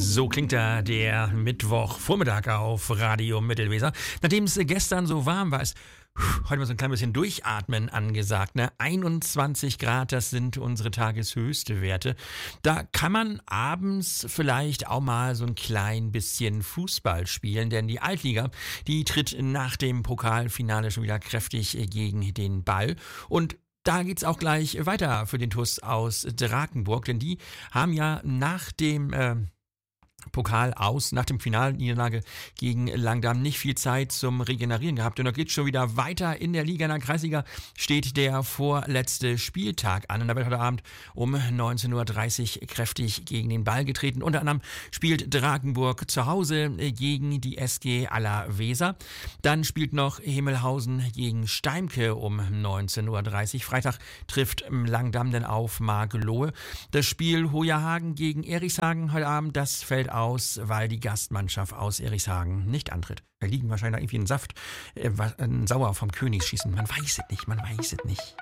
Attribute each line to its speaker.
Speaker 1: So klingt da der Mittwochvormittag auf Radio Mittelweser. Nachdem es gestern so warm war, ist heute mal so ein klein bisschen Durchatmen angesagt. 21 Grad, das sind unsere tageshöchste Werte. Da kann man abends vielleicht auch mal so ein klein bisschen Fußball spielen, denn die Altliga, die tritt nach dem Pokalfinale schon wieder kräftig gegen den Ball. Und da geht's auch gleich weiter für den TuS aus Drakenburg, denn die haben ja nach dem Pokal aus, nach dem Finalniederlage gegen Langdamm nicht viel Zeit zum Regenerieren gehabt. Und da geht's schon wieder weiter in der Liga. In der Kreisliga steht der vorletzte Spieltag an. Und da wird heute Abend um 19.30 Uhr kräftig gegen den Ball getreten. Unter anderem spielt Drakenburg zu Hause gegen die SG Allerweser. Dann spielt noch Himmelhausen gegen Steimke um 19.30 Uhr. Freitag trifft Langdamm dann auf Marklohe. Das Spiel Hojerhagen gegen Erichshagen heute Abend, das fällt aus, weil die Gastmannschaft aus Erichshagen nicht antritt. Da liegen wahrscheinlich irgendwie ein Saft, ein Sauer vom Königsschießen. Man weiß es nicht.